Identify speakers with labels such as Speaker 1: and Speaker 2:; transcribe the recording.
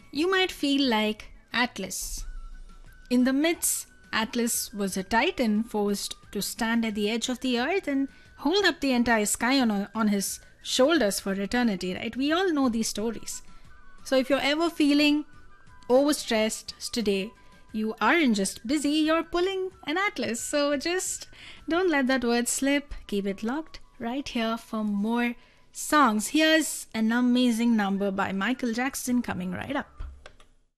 Speaker 1: You might feel like Atlas. In the myths, Atlas was a titan forced to stand at the edge of the earth and hold up the entire sky on his shoulders for eternity, right? We all know these stories. So if you're ever feeling overstressed today, you aren't just busy, you're pulling an Atlas. So just don't let that word slip. Keep it locked right here for more songs. Here's an amazing number by Michael Jackson coming right up.